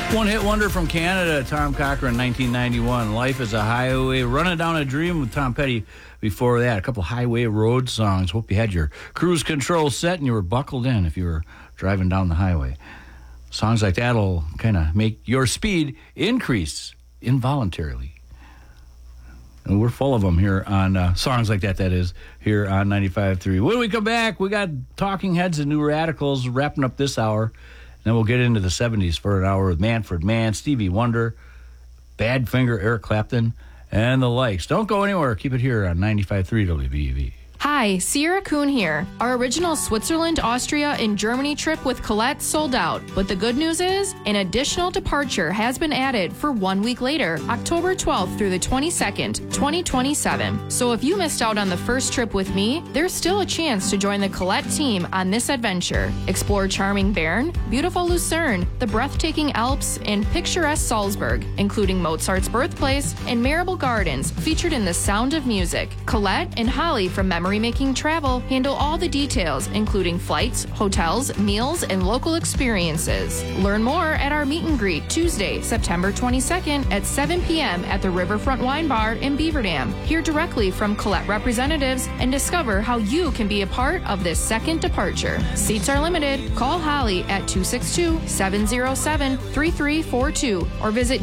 One-hit wonder from Canada, Tom Cochrane, 1991. Life is a Highway. Running Down a Dream with Tom Petty before that. A couple highway road songs. Hope you had your cruise control set and you were buckled in if you were driving down the highway. Songs like that will kind of make your speed increase involuntarily. And we're full of them here on songs like that is, here on 95.3. When we come back, we got Talking Heads and New Radicals wrapping up this hour. Then we'll get into the 70s for an hour with Manfred Mann, Stevie Wonder, Badfinger, Eric Clapton, and the likes. Don't go anywhere. Keep it here on 95.3 WBEV. Hi, Sierra Kuhn here. Our original Switzerland, Austria, and Germany trip with Colette sold out. But the good news is, an additional departure has been added for 1 week later, October 12th through the 22nd, 2027. So if you missed out on the first trip with me, there's still a chance to join the Colette team on this adventure. Explore charming Bern, beautiful Lucerne, the breathtaking Alps, and picturesque Salzburg, including Mozart's birthplace and Marable Gardens, featured in The Sound of Music. Colette and Holly from Memory Making Travel handle all the details, including flights, hotels, meals, and local experiences. Learn more at our meet and greet Tuesday, September 22nd at 7 p.m. at the Riverfront Wine Bar in Beaver Dam. Hear directly from Colette representatives and discover how you can be a part of this second departure. Seats are limited. Call Holly at 262-707-3342 or visit